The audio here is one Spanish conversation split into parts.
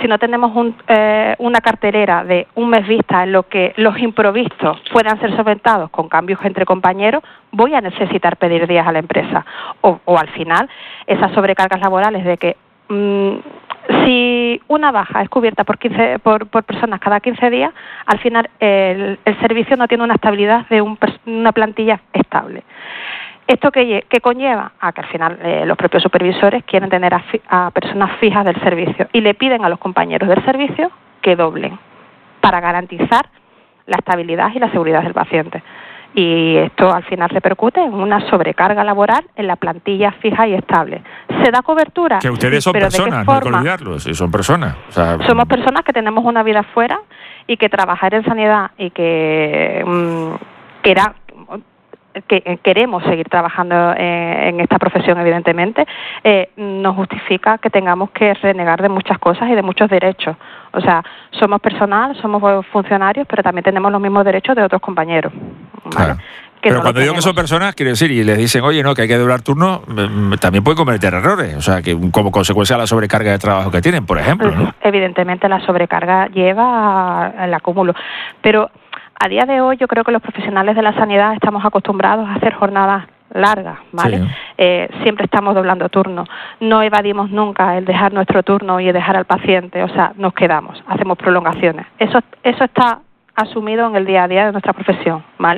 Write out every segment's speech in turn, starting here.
si no tenemos una cartelera de un mes vista en lo que los imprevistos puedan ser solventados con cambios entre compañeros, voy a necesitar pedir días a la empresa. O al final, esas sobrecargas laborales de que si una baja es cubierta por personas cada 15 días, al final el servicio no tiene una estabilidad de una plantilla estable. ¿Esto que conlleva? A que al final los propios supervisores quieren tener a personas fijas del servicio y le piden a los compañeros del servicio que doblen para garantizar la estabilidad y la seguridad del paciente. Y esto al final repercute en una sobrecarga laboral en la plantilla fija y estable. ¿Se da cobertura? Que ustedes son personas, no hay que olvidarlo, sí, son personas. O sea, somos personas que tenemos una vida fuera y que trabajar en sanidad y que queremos seguir trabajando en esta profesión, evidentemente, nos justifica que tengamos que renegar de muchas cosas y de muchos derechos. O sea, somos personal, somos funcionarios, pero también tenemos los mismos derechos de otros compañeros. ¿Vale? Claro. Pero cuando digo que son personas, quiero decir, y les dicen, oye, no, que hay que doblar turno, también pueden cometer errores, o sea, que como consecuencia de la sobrecarga de trabajo que tienen, por ejemplo, ¿no? Evidentemente la sobrecarga lleva al acúmulo, pero a día de hoy yo creo que los profesionales de la sanidad estamos acostumbrados a hacer jornadas largas, ¿vale? Sí. Siempre estamos doblando turnos, no evadimos nunca el dejar nuestro turno y dejar al paciente, o sea, nos quedamos, hacemos prolongaciones. Eso está asumido en el día a día de nuestra profesión, ¿vale?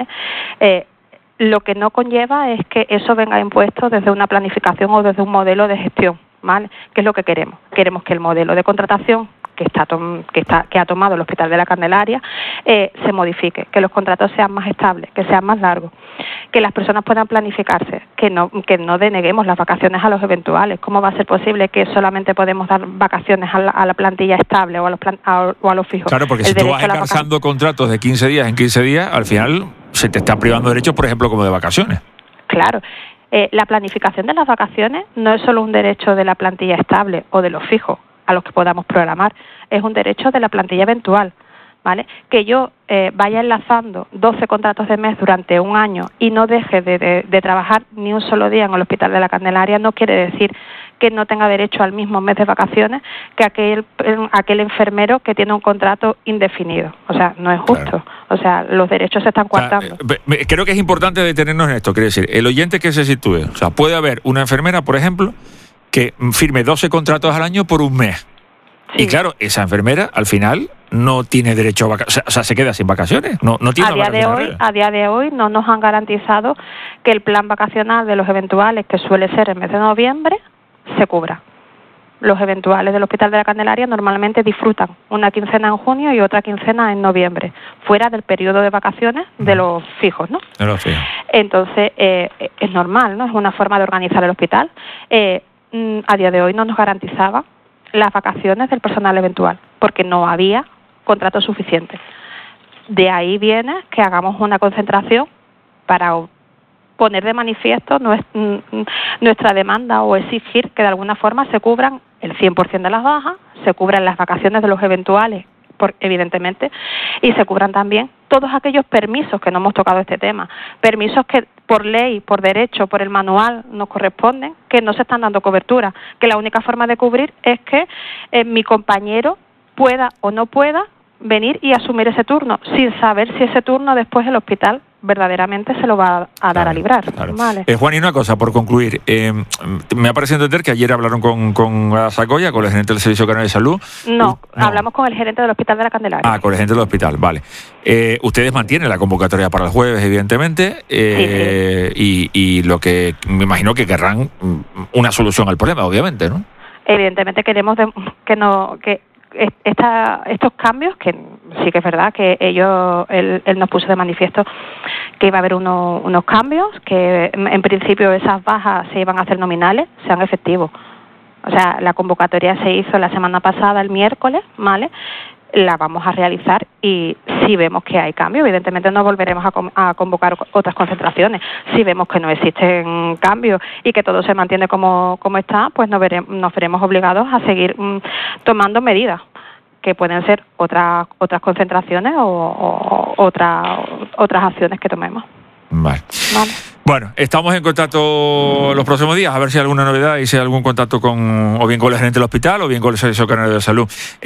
Lo que no conlleva es que eso venga impuesto desde una planificación o desde un modelo de gestión, ¿vale? ¿Qué es lo que queremos? Queremos que el modelo de contratación que ha tomado el Hospital de la Candelaria se modifique, que los contratos sean más estables, que sean más largos, que las personas puedan planificarse, que no deneguemos las vacaciones a los eventuales. ¿Cómo va a ser posible que solamente podemos dar vacaciones a la plantilla estable o a los fijos? Claro, porque si tú vas encarzando contratos de 15 días en 15 días, al final se te está privando derechos, por ejemplo, como de vacaciones. Claro. La planificación de las vacaciones no es solo un derecho de la plantilla estable o de los fijos a los que podamos programar, es un derecho de la plantilla eventual, ¿vale? Que yo vaya enlazando 12 contratos de mes durante un año y no deje de trabajar ni un solo día en el Hospital de la Candelaria no quiere decir que no tenga derecho al mismo mes de vacaciones que aquel enfermero que tiene un contrato indefinido. O sea, no es justo. Claro. O sea, los derechos se están coartando. Creo que es importante detenernos en esto. Quiere decir, el oyente que se sitúe. O sea, puede haber una enfermera, por ejemplo, que firme 12 contratos al año por un mes. Sí. Y claro, esa enfermera al final no tiene derecho a vacaciones, o sea, se queda sin vacaciones. No tiene a día de hoy no nos han garantizado que el plan vacacional de los eventuales, que suele ser el mes de noviembre, se cubra. Los eventuales del Hospital de la Candelaria normalmente disfrutan una quincena en junio y otra quincena en noviembre, fuera del periodo de vacaciones de los fijos, ¿no? De los fijos. Entonces, es normal, ¿no? Es una forma de organizar el hospital. A día de hoy no nos garantizaba las vacaciones del personal eventual, porque no había contrato suficiente. De ahí viene que hagamos una concentración para poner de manifiesto nuestra demanda o exigir que de alguna forma se cubran el 100% de las bajas, se cubran las vacaciones de los eventuales, evidentemente, y se cubran también todos aquellos permisos que no hemos tocado este tema, permisos que por ley, por derecho, por el manual nos corresponden, que no se están dando cobertura, que la única forma de cubrir es que mi compañero pueda o no pueda venir y asumir ese turno, sin saber si ese turno después el hospital verdaderamente se lo va a dar a librar. Claro. Vale. Juan, y una cosa, por concluir, me ha parecido entender que ayer hablaron con Sacoya, con el gerente del Servicio Canario de Salud. No, hablamos con el gerente del Hospital de la Candelaria. Ah, con el gerente del hospital, vale. Ustedes mantienen la convocatoria para el jueves, evidentemente, sí. Y lo que me imagino que querrán una solución al problema, obviamente, ¿no? Evidentemente queremos que estos cambios, que sí que es verdad que él nos puso de manifiesto que iba a haber unos cambios, que en principio esas bajas se iban a hacer nominales, sean efectivos. O sea, la convocatoria se hizo la semana pasada, el miércoles, ¿vale? La vamos a realizar y si vemos que hay cambio, evidentemente no volveremos a convocar otras concentraciones. Si vemos que no existen cambios y que todo se mantiene como está, pues nos veremos obligados a seguir tomando medidas que pueden ser otras concentraciones o otras acciones que tomemos. Vale. Bueno, estamos en contacto los próximos días, a ver si hay alguna novedad y si hay algún contacto o bien con el gerente del hospital o bien con el Servicio Canario de Salud.